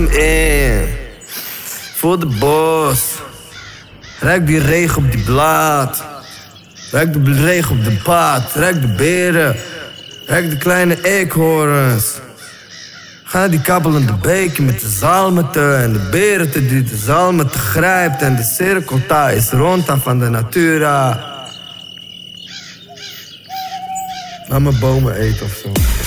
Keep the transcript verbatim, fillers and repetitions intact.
in. Voor de bos. Ruik die regen op die blad. Ruik de regen op de pad. Ruik de beren. Ruik de kleine eekhoorns. Ga naar die kabbelende beken met de zalmete en de berente die de zalmete grijpt. En de cirkelta is ronda van de natura. Laat me bomen eten of zo.